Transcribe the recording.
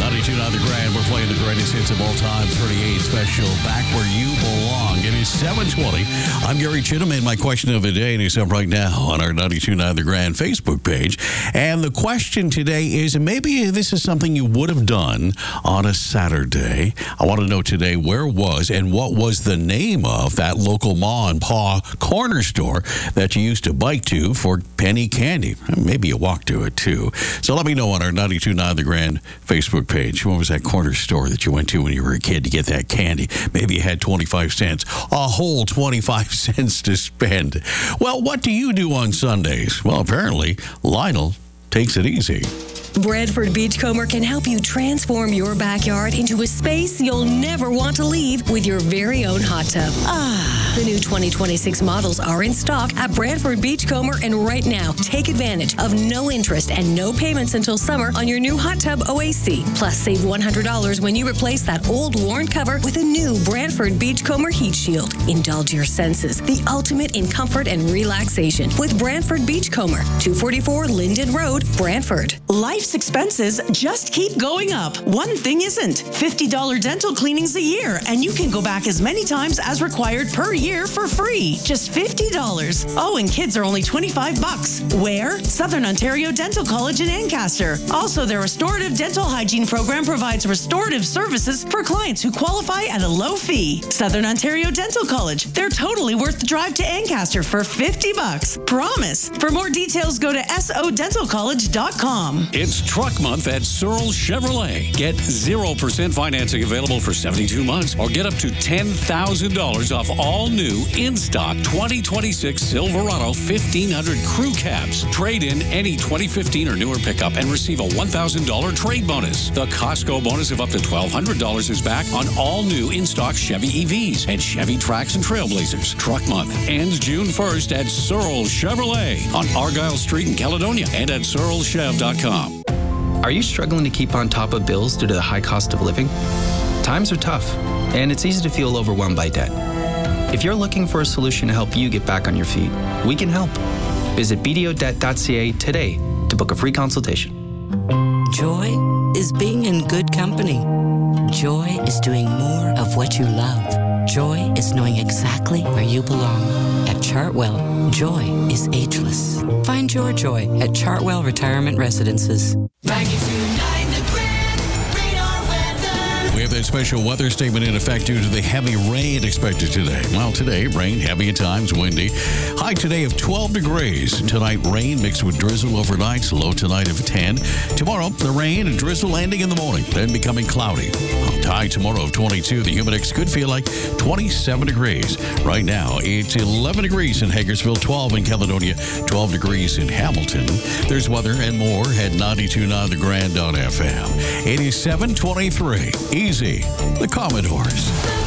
92.9 The Grand. We're playing the greatest hits of all time, 38 special, Back Where You Belong. It is 7:20. I'm Gary Chittum, and my question of the day is up right now on our 92.9 The Grand Facebook page. And the question today is, maybe this is something you would have done on a Saturday. I want to know today where was and what was the name of that local ma and pa corner store that you used to bike to for penny candy. Maybe you walked to it too. So let me know on our 92.9 The Grand Facebook page. What was that corner store that you went to when you were a kid to get that candy? Maybe you had 25 cents, a whole 25 cents to spend. Well, what do you do on Sundays? Well, apparently, Lionel takes it easy. Brantford Beachcomber can help you transform your backyard into a space you'll never want to leave with your very own hot tub. The new 2026 models are in stock at Brantford Beachcomber, and right now, take advantage of no interest and no payments until summer on your new hot tub OAC. Plus, save $100 when you replace that old worn cover with a new Brantford Beachcomber Heat Shield. Indulge your senses, the ultimate in comfort and relaxation with Brantford Beachcomber, 244 Linden Road, Brantford. Life's expenses just keep going up. One thing isn't. $50 dental cleanings a year, and you can go back as many times as required per year for free. Just $50. Oh, and kids are only $25. Where? Southern Ontario Dental College in Ancaster. Also, their restorative dental hygiene program provides restorative services for clients who qualify at a low fee. Southern Ontario Dental College. They're totally worth the drive to Ancaster for $50. Promise. For more details, go to sodentalcollege.com. It's Truck Month at Searle Chevrolet. Get 0% financing available for 72 months or get up to $10,000 off all new in-stock 2026 Silverado 1500 crew cabs. Trade in any 2015 or newer pickup and receive a $1,000 trade bonus. The Costco bonus of up to $1,200 is back on all new in-stock Chevy EVs and Chevy Trax and Trailblazers. Truck Month ends June 1st at Searle Chevrolet on Argyle Street in Caledonia and at SearleChev.com. Are you struggling to keep on top of bills due to the high cost of living? Times are tough, and it's easy to feel overwhelmed by debt. If you're looking for a solution to help you get back on your feet, we can help. Visit bdodebt.ca today to book a free consultation. Joy is being in good company. Joy is doing more of what you love. Joy is knowing exactly where you belong. At Chartwell, joy is ageless. Find your joy at Chartwell Retirement Residences. We have that special weather statement in effect due to the heavy rain expected today. Well, today, rain, heavy at times, windy. High today of 12 degrees. Tonight, rain mixed with drizzle overnight. Low tonight of 10. Tomorrow, the rain and drizzle ending in the morning, then becoming cloudy. High tomorrow of 22. The humidex could feel like 27 degrees. Right now, it's 11 degrees in Hagersville, 12 in Caledonia, 12 degrees in Hamilton. There's weather and more at 92.9 The Grand on FM. It is 7:23. Easy, the Commodores.